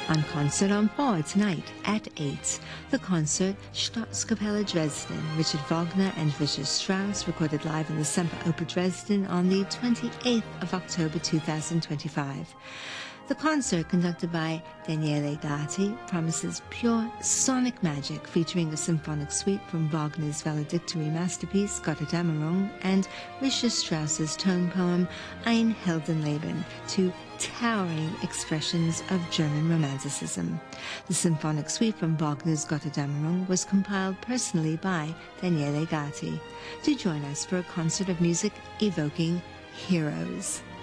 On Concert on 4 tonight at 8, the concert Staatskapelle Dresden, Richard Wagner and Richard Strauss, recorded live in the Semperoper Dresden on the 28th of October 2025. The concert, conducted by Daniele Gatti, promises pure sonic magic, featuring a symphonic suite from Wagner's valedictory masterpiece Götterdämmerung and Richard Strauss's tone poem Ein Heldenleben, two towering expressions of German Romanticism. The symphonic suite from Wagner's Götterdämmerung was compiled personally by Daniele Gatti. Do join us for a concert of music evoking heroes.